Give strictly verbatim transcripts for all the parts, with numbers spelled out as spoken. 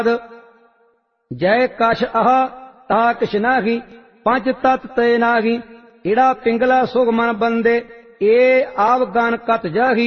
जय कश आह ता किश नाही, पंच तत् ते नाही, इड़ा पिंगला सुग मन बंदे, ए आवगान कत जाही।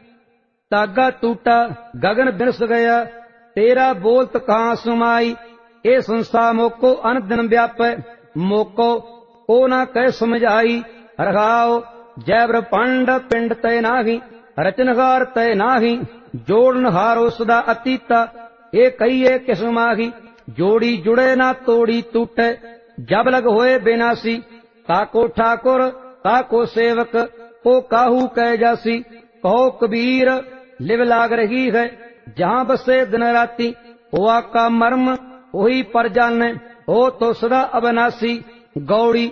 तागा टूटा गगन बिनस गया, तेरा बोलत कहाँ सुमाई, ए संसार मोको अन दिन व्यापै, मोको को ना कह समझाई। रघाओ जय ब्रह्मांड पिंड तय नाही, रचनहार तय नाही, जोड़नहारो सदा अतीता, ए कहिए किस माही। जोड़ी जुड़े ना तोड़ी टूटे, जब लग होए बेनासी, ताको ठाकुर ताको सेवक, को काहू कह जासी। कहो कबीर लिव लाग रही है, जहाँ बसे दिन राती, हुआ का मर्म वही पर जाने, हो तो सदा अविनाशी। गौड़ी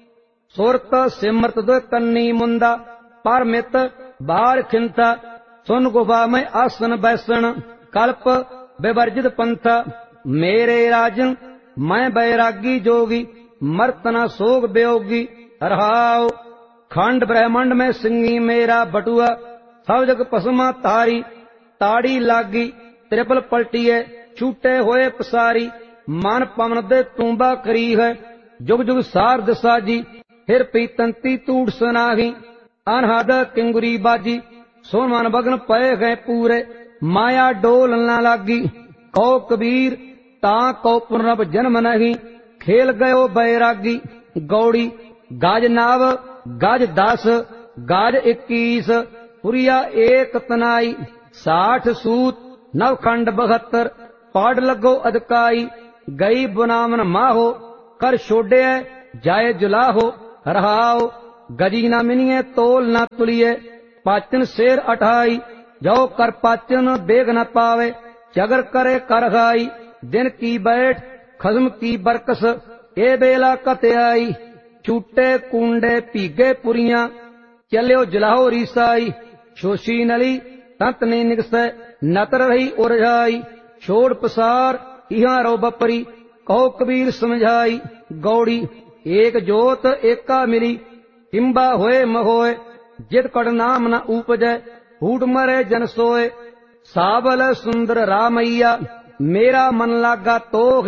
सुरत सिमरत दो कन्नी मुंदा, परमित बार खिंता, सुन गुफा में आसन बैसन, कल्प विवर्जित पंथा। मेरे राजन मैं बैरागी जोगी, मर्तना सोग बेयोगी। रहाओ खंड ब्रह्मांड में सिंगी मेरा बटुआ, सब जग पसमा तारी, ताड़ी लागी त्रिपल पलटिए, छूटे होए पसारी। मन पवन दे तूंबा करी है, जुग जुग सार दसाजी, फिर पीतंती तूड़ सुनाही, अनहद किंगुरी बाजी। सोन मन बगन पए गए पूरे, माया डोल न लागी। कहो कबीर ता को पुनरभ जन्म नहीं, खेल गयो बैरागी। गौड़ी गाज नाव गाज दस, गाज इक्कीस, पुरिया एक तनाई। साठ सूत नवखंड बहत्तर, पाड़ लगो अदकाई। गई बुनामन माहो, कर छोड़े जाए जुलाहो। रहाओ गजी न मिनिए तोल न तुलिए, पाचन शेर अठाई। जो कर पाचन बेग न पावे, चगर करे कर खाई। दिन की बैठ खज्म की बरकस, ए बेला कत आई। छूटे कुंडे पीगे पुरिया, चलियो जलाहो रीसाई। शोशी नली तंत ने निगसै, नतर रही उरझाई। छोड़ पसार इहाँ रो बपरी, कहो कबीर समझाई। गौड़ी एक जोत एका मिली, किम्बा होए महोए, जित कड़ नाम न उपजै, फूट मरे जन सोए। साबल सुंदर रामैया, मेरा मन लागा तोग।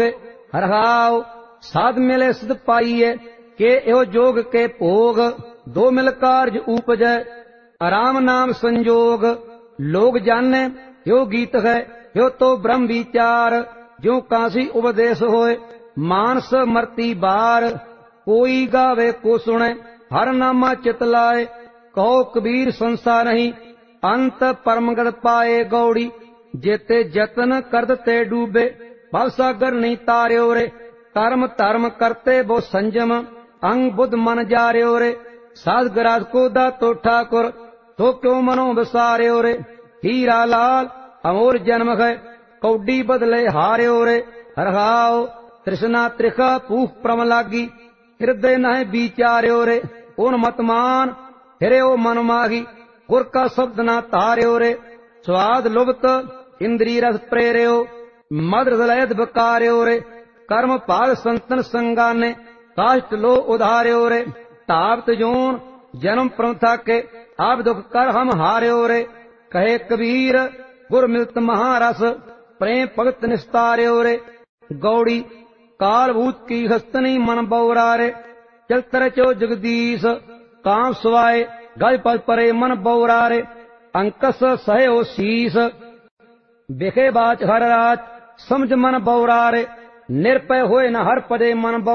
हरहाओ साध मिले सिद्ध पाइए, के एहो जोग के भोग। दो मिल कार्य उपजै, आराम नाम संजोग। लोग जाने यो गीत है, यो तो ब्रह्म विचार। जो काशी उपदेश होए, मानस मरती बार। कोई गावे को सुने, हर नामा चित लाए। कहो कबीर संसार नहीं, अंत परमगत पाए। गौड़ी जेते जतन करते डूबे, भव सागर नहीं तार्यो रे। कर्म धर्म करते वो संजम, अंग बुद्ध मन जार्यो रे। साध ग्रास को दा तो ठाकुर, तो क्यों मनो बसार्यो रे। हीरा लाल अमोर जन्म है, कौडी बदले हार्यो रे। हरहाओ तृष्णा त्रिखा पूख प्रम लागी, हृदय नह विचार्यो रे। उन मतमान फिरे ओ मन माही, गुर का शब्द ना तार्यो रे। स्वाद लुप्त इंद्री रस प्रेर्यो, मद हृदय बकार्यो रे। कर्म पाग संतन संगाने, काष्ट लो उधार्यो रे। ताप्त जोन जन्म प्रमथा के, आप दुख कर हम हार्यो रे। कहे कबीर गुर मिलत महारस, प्रेम भगत निस्तार्यो रे। गौड़ी कालभूत की हस्तनी मन बौरा रे। चल तरचो जगदीश काम सुवाए, गज पद परे मन बौरा रे। अंकस सहयो शीस, बिखे बाच हर रात, समझ मन बौरा रे। निरपय होए न हर पदे मन